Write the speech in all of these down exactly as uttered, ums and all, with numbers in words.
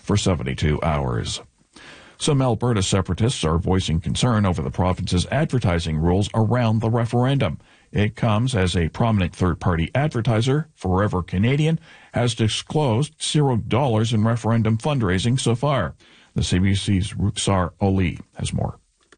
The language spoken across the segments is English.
for seventy-two hours. Some Alberta separatists are voicing concern over the province's advertising rules around the referendum. It comes as a prominent third-party advertiser, Forever Canadian, has disclosed zero dollars in referendum fundraising so far. The C B C's Ruksar Ali has more.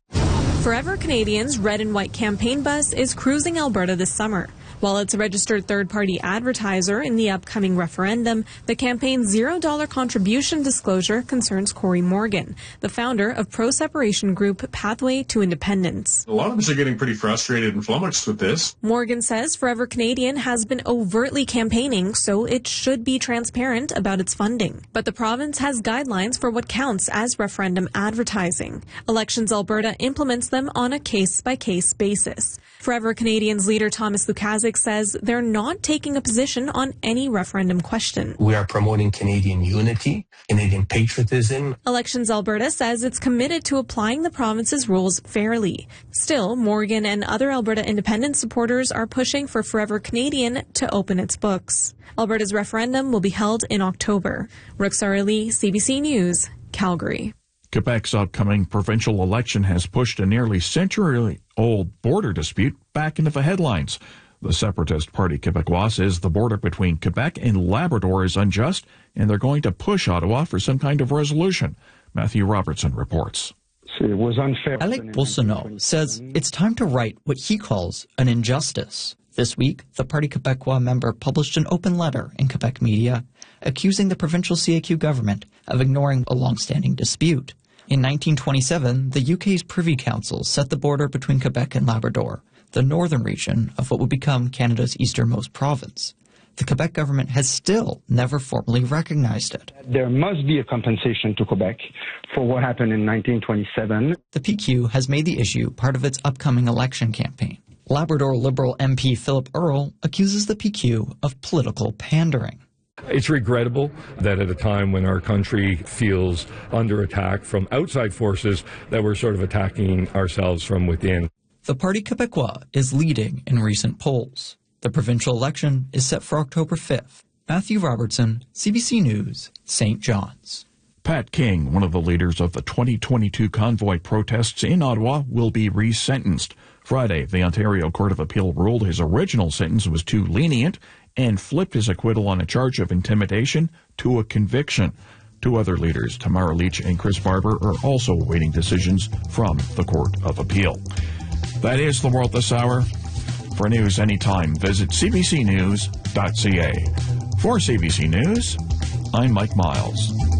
Forever Canadian's red and white campaign bus is cruising Alberta this summer. While it's a registered third-party advertiser in the upcoming referendum, the campaign's zero-dollar contribution disclosure concerns Corey Morgan, the founder of pro-separation group Pathway to Independence. A lot of us are getting pretty frustrated and flummoxed with this. Morgan says Forever Canadian has been overtly campaigning, so it should be transparent about its funding. But the province has guidelines for what counts as referendum advertising. Elections Alberta implements them on a case-by-case basis. Forever Canadian's leader Thomas Lukaszuk says they're not taking a position on any referendum question. We are promoting Canadian unity, Canadian patriotism. Elections Alberta says it's committed to applying the province's rules fairly. Still, Morgan and other Alberta independent supporters are pushing for Forever Canadian to open its books. Alberta's referendum will be held in October. Ruksar Ali, C B C News, Calgary. Quebec's upcoming provincial election has pushed a nearly century-old border dispute back into the headlines. The Separatist Party Québécois says the border between Quebec and Labrador is unjust, and they're going to push Ottawa for some kind of resolution. Matthew Robertson reports. It was unfair. Alec Boissonnault says it's time to right what he calls an injustice. This week, the Parti Québécois member published an open letter in Quebec media accusing the provincial C A Q government of ignoring a long-standing dispute. In nineteen twenty-seven, the U K's Privy Council set the border between Quebec and Labrador, the northern region of what would become Canada's easternmost province. The Quebec government has still never formally recognized it. There must be a compensation to Quebec for what happened in nineteen twenty-seven. The P Q has made the issue part of its upcoming election campaign. Labrador Liberal M P Philip Earle accuses the P Q of political pandering. It's regrettable that at a time when our country feels under attack from outside forces that we're sort of attacking ourselves from within. The Parti Québécois is leading in recent polls. The provincial election is set for October fifth. Matthew Robertson, C B C News, Saint John's. Pat King, one of the leaders of the twenty twenty-two convoy protests in Ottawa, will be resentenced. Friday, the Ontario Court of Appeal ruled his original sentence was too lenient and flipped his acquittal on a charge of intimidation to a conviction. Two other leaders, Tamara Leach and Chris Barber, are also awaiting decisions from the Court of Appeal. That is the world this hour. For news anytime, visit c b c news dot c a. For C B C News, I'm Mike Miles.